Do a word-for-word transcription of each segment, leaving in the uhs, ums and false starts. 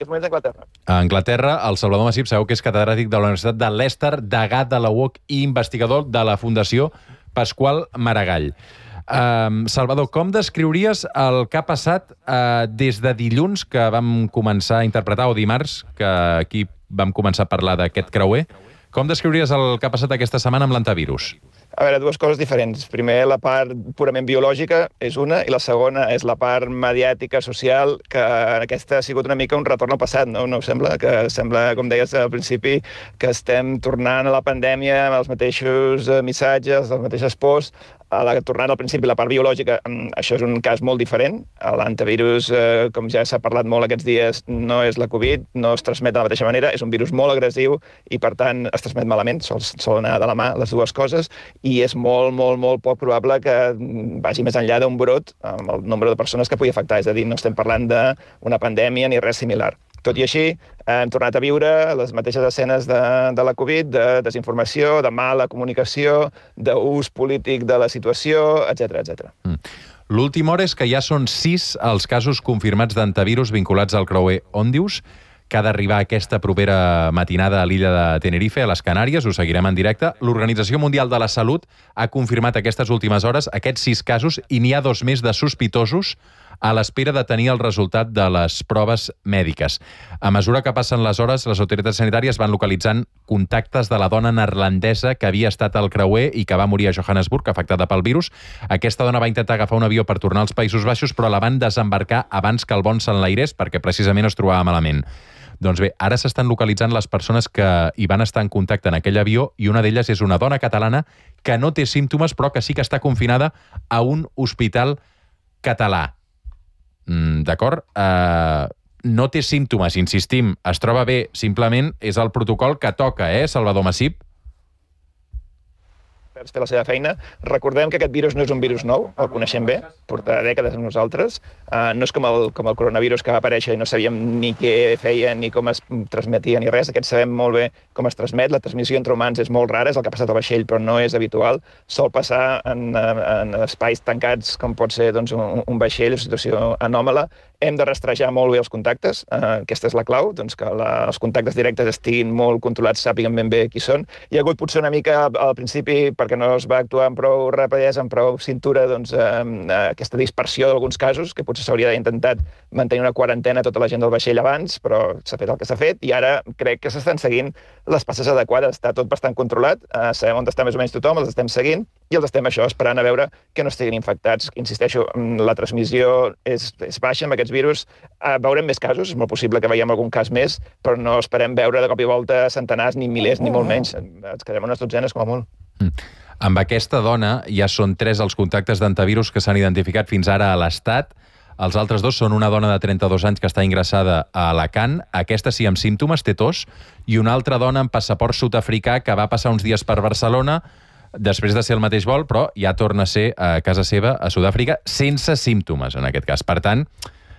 moments a Anglaterra. A Anglaterra, el Salvador Massip sabeu que és catedràtic de la Universitat de Leicester, degà de la U O C i investigador de la Fundació Pasqual Maragall. Uh, Salvador, com descriuries el que ha passat uh, des de dilluns que vam començar a interpretar, o dimarts, que aquí vam començar a parlar d'aquest creuer? Com descriuries el que ha passat aquesta setmana amb l'antivirus? A veure, dues coses diferents. Primer, la part purament biològica és una, i la segona és la part mediàtica, social, que aquesta ha sigut una mica un retorn al passat, no? No us sembla? Que sembla, com deies al principi, que estem tornant a la pandèmia amb els mateixos missatges, les mateixes pors. A la, tornant al principi, la part biològica, això és un cas molt diferent. L'antivirus, eh, com ja s'ha parlat molt aquests dies, no és la Covid, no es transmet de la mateixa manera, és un virus molt agressiu i, per tant, es transmet malament, sol, sol anar de la mà les dues coses, i és molt, molt, molt poc probable que vagi més enllà d'un brot amb el nombre de persones que pugui afectar. És a dir, no estem parlant d'una pandèmia ni res similar. Tot i així, hem tornat a viure les mateixes escenes de, de la Covid, de desinformació, de mala comunicació, d'ús polític de la situació, etcètera, etcètera. Mm. L'última hora és que ja són sis els casos confirmats d'antivirus vinculats al creuer Òndius, que ha d'arribar aquesta propera matinada a l'illa de Tenerife, a les Canàries. Ho seguirem en directe. L'Organització Mundial de la Salut ha confirmat aquestes últimes hores aquests sis casos i n'hi ha dos més de sospitosos a l'espera de tenir el resultat de les proves mèdiques. A mesura que passen les hores, les autoritats sanitàries van localitzant contactes de la dona neerlandesa que havia estat al creuer i que va morir a Johannesburg, afectada pel virus. Aquesta dona va intentar agafar un avió per tornar als Països Baixos, però la van desembarcar abans que el vol s'enlairés perquè precisament es trobava malament. Doncs bé, ara s'estan localitzant les persones que hi van estar en contacte en aquell avió i una d'elles és una dona catalana que no té símptomes però que sí que està confinada a un hospital català. Mm, D'acord? Uh, no té símptomes, insistim, es troba bé, simplement és el protocol que toca, eh, Salvador Massip? Per fer la seva feina. Recordem que aquest virus no és un virus nou, el coneixem bé, porta dècades amb nosaltres. Uh, no és com el, com el coronavirus que va aparèixer i no sabíem ni què feia ni com es transmetia ni res. Aquest sabem molt bé com es transmet. La transmissió entre humans és molt rara, és el que ha passat al vaixell, però no és habitual. Sol passar en, en espais tancats, com pot ser doncs, un, un vaixell, una situació anòmala. Hem de rastrejar molt bé els contactes. Uh, aquesta és la clau, doncs que la, els contactes directes estiguin molt controlats, sàpiguen ben bé qui són. Hi ha hagut potser una mica al principi, perquè no es va actuar amb prou rapidesa, amb prou cintura, doncs, eh, aquesta dispersió d'alguns casos, que potser s'hauria d'intentat mantenir una quarantena a tota la gent del vaixell abans, però s'ha fet el que s'ha fet, i ara crec que s'estan seguint les passes adequades. Està tot bastant controlat, eh, sabem on està més o menys tothom, els estem seguint, i els estem això esperant a veure que no estiguin infectats. Insisteixo, la transmissió és, és baixa amb aquests virus. Eh, veurem més casos, és molt possible que veiem algun cas més, però no esperem veure de cop i volta centenars, ni milers, ni molt menys. Ens quedem unes dotzenes com a molt. Mm. Amb aquesta dona ja són tres els contactes d'antivirus que s'han identificat fins ara a l'Estat. Els altres dos són una dona de trenta-dos anys que està ingressada a Alacant, aquesta sí amb símptomes, té tos, i una altra dona amb passaport sud-africà que va passar uns dies per Barcelona després de ser el mateix vol, però ja torna a ser a casa seva, a Sud-àfrica, sense símptomes, en aquest cas. Per tant,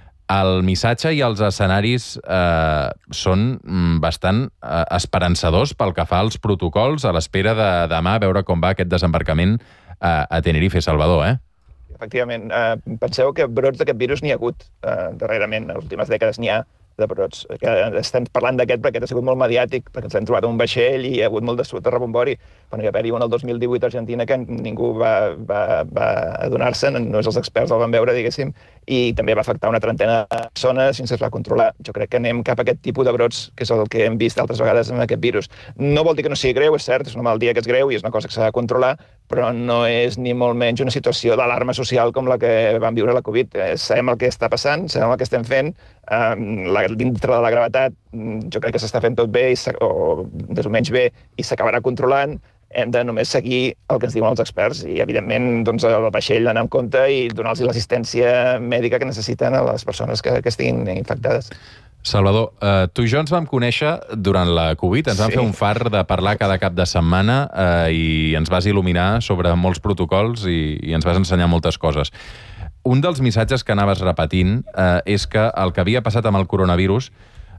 el missatge i els escenaris eh, són bastant eh, esperançadors pel que fa als protocols, a l'espera de demà veure com va aquest desembarcament eh, a Tenerife, Salvador, eh? Efectivament. Eh, penseu que brots d'aquest virus n'hi ha hagut eh, darrerament. En les últimes dècades n'hi ha de brots. Que estem parlant d'aquest perquè aquest ha sigut molt mediàtic, perquè ens hem trobat un vaixell i hi ha hagut molt de, de rebombori. Bueno, hi va haver-hi un el dos mil divuit a Argentina que ningú va, va, va adonar-se'n, només els experts el van veure, diguéssim, i també va afectar una trentena de persones sense es va controlar. Jo crec que anem cap a aquest tipus de brots, que és el que hem vist altres vegades amb aquest virus. No vol dir que no sigui greu, és cert, és una malaltia que és greu i és una cosa que s'ha de controlar, però no és ni molt menys una situació d'alarma social com la que vam viure la Covid. Sabem el que està passant, sabem el que estem fent, eh, la, dintre de la gravetat jo crec que s'està fent tot bé, i o més o menys bé, i s'acabarà controlant. Hem de només seguir el que ens diuen els experts i, evidentment, doncs, el vaixell anar amb compte i donar-los l'assistència mèdica que necessiten a les persones que, que estiguin infectades. Salvador, eh, tu i jo ens vam conèixer durant la Covid, ens vam sí. fer un far de parlar cada cap de setmana eh, i ens vas il·luminar sobre molts protocols i, i ens vas ensenyar moltes coses. Un dels missatges que anaves repetint eh, és que el que havia passat amb el coronavirus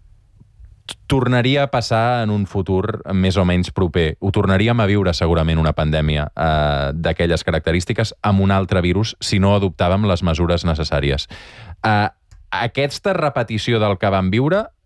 tornaria a passar en un futur més o menys proper. Ho tornaríem a viure segurament una pandèmia eh, d'aquelles característiques amb un altre virus si no adoptàvem les mesures necessàries. Eh, aquesta repetició del que vam viure